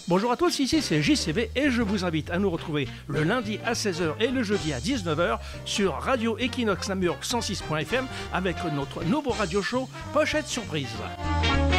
Bonjour à tous, ici c'est JCV et je vous invite à nous retrouver le lundi à 16h et le jeudi à 19h sur Radio Equinox Namur 106.fm avec notre nouveau radio show Pochette Surprise.